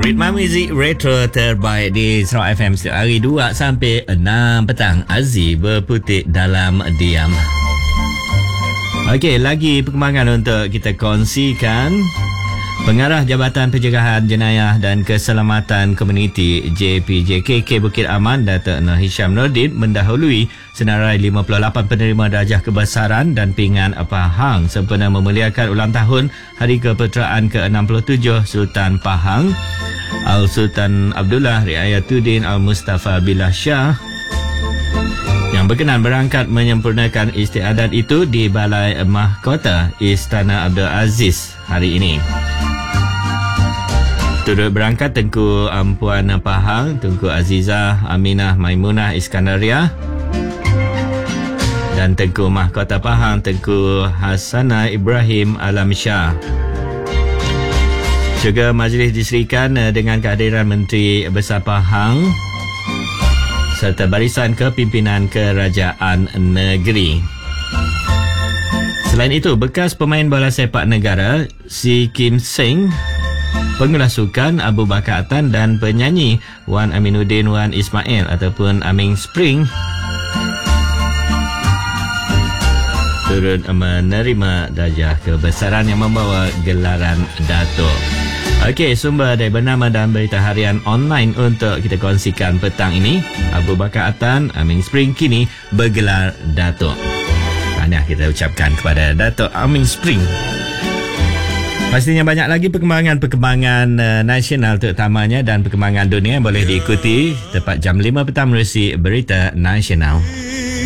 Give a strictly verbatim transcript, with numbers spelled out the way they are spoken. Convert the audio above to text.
Ritma Muzik Retro terbaik di Sarawak F M setiap hari dua sampai enam petang. Aziz berputik dalam diam. Okey, lagi perkembangan untuk kita kongsikan. Pengarah Jabatan Pencegahan Jenayah dan Keselamatan Komuniti J P J K K Bukit Aman, Datuk Nur Hisham Nordin mendahului senarai lima puluh lapan penerima darjah kebesaran dan pingan Pahang sempena memeliakan ulang tahun Hari Kepeteraan ke enam puluh tujuh Sultan Pahang Al-Sultan Abdullah Riayatuddin Al-Mustafa Billah Shah, yang berkenan berangkat menyempurnakan istiadat itu di Balai Mahkota Istana Abdul Aziz hari ini. Turut berangkat Tengku Puan Pahang, Tengku Azizah Aminah Maimunah Iskandariah, dan Tengku Mahkota Pahang Tengku Hasanah Ibrahim Alam Shah. Juga majlis diserikan dengan kehadiran Menteri Besar Pahang serta barisan kepimpinan kerajaan negeri. Selain itu, bekas pemain bola sepak negara Si Kim Seng, pengulas sukan Abu Bakar Atan dan penyanyi Wan Aminuddin Wan Ismail ataupun Aming Spring turut menerima darjah kebesaran yang membawa gelaran Datuk. Okey, sumber dari bernama dan berita harian online untuk kita kongsikan petang ini. Abu Bakar Atan, Aming Spring kini bergelar Datuk. Tahniah kita ucapkan kepada Datuk Aming Spring. Pastinya banyak lagi perkembangan-perkembangan uh, nasional terutamanya dan perkembangan dunia yang boleh diikuti tepat jam lima petang menerusi Berita Nasional.